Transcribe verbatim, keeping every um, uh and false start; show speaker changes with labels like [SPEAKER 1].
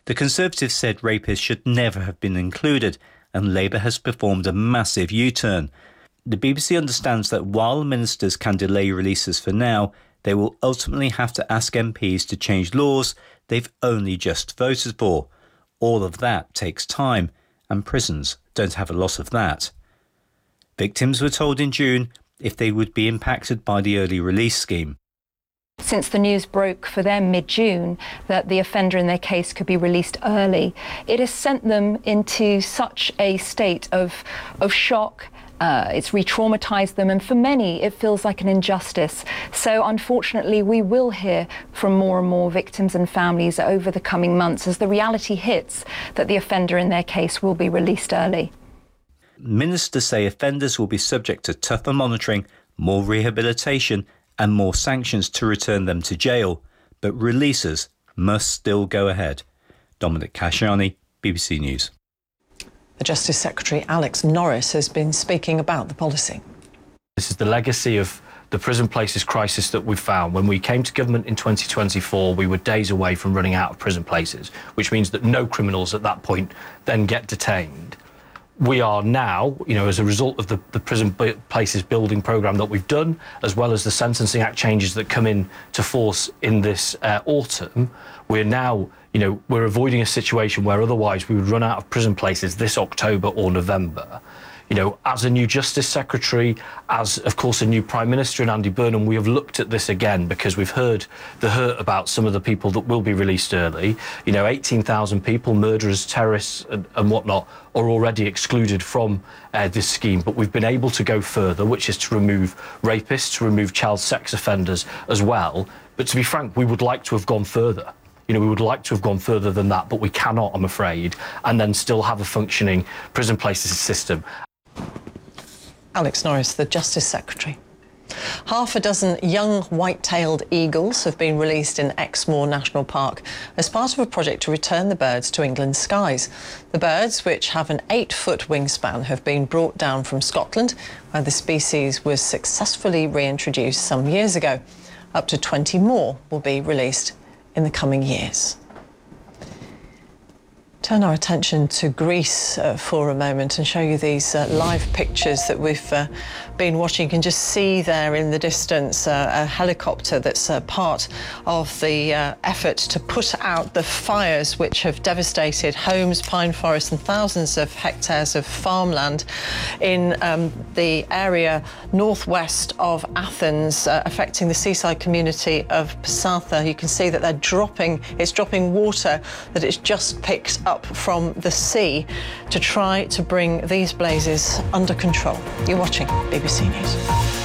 [SPEAKER 1] The Conservatives said rapists should never have been included, and Labour has performed a massive U-turn. The B B C understands that while ministers can delay releases for now, they will ultimately have to ask M Ps to change laws they've only just voted for. All of that takes time, and prisons don't have a lot of that. Victims were told in June if they would be impacted by the early release scheme.
[SPEAKER 2] Since the news broke for them mid-June that the offender in their case could be released early, it has sent them into such a state of, of shock. Uh, it's re-traumatised them, and for many it feels like an injustice. So unfortunately we will hear from more and more victims and families over the coming months as the reality hits that the offender in their case will be released early.
[SPEAKER 1] Ministers say offenders will be subject to tougher monitoring, more rehabilitation and more sanctions to return them to jail, but releases must still go ahead. Dominic Khashoggi, B B C News.
[SPEAKER 3] The Justice Secretary Alex Norris has been speaking about the policy.
[SPEAKER 4] This is the legacy of the prison places crisis that we found. When we came to government in twenty twenty-four, we were days away from running out of prison places, which means that no criminals at that point then get detained. We are now, you know, as a result of the, the prison places building programme that we've done, as well as the Sentencing Act changes that come in to force in this uh, autumn, we're now, you know, we're avoiding a situation where otherwise we would run out of prison places this October or November. You know, as a new Justice Secretary, as, of course, a new Prime Minister in Andy Burnham, we have looked at this again because we've heard the hurt about some of the people that will be released early. You know, eighteen thousand people, murderers, terrorists and, and whatnot, are already excluded from uh, this scheme. But we've been able to go further, which is to remove rapists, to remove child sex offenders as well. But to be frank, we would like to have gone further. You know, we would like to have gone further than that, but we cannot, I'm afraid, and then still have a functioning prison places system.
[SPEAKER 3] Alex Norris, the Justice Secretary. Half a dozen young white-tailed eagles have been released in Exmoor National Park as part of a project to return the birds to England's skies. The birds, which have an eight-foot wingspan, have been brought down from Scotland, where the species was successfully reintroduced some years ago. Up to twenty more will be released in the coming years. Turn our attention to Greece uh, for a moment and show you these uh, live pictures that we've uh, been watching. You can just see there in the distance uh, a helicopter that's uh, part of the uh, effort to put out the fires which have devastated homes, pine forests and thousands of hectares of farmland in um, the area northwest of Athens, uh, affecting the seaside community of Psamatha. You can see that they're dropping, it's dropping water that it's just picked up up from the sea to try to bring these blazes under control. You're watching B B C News.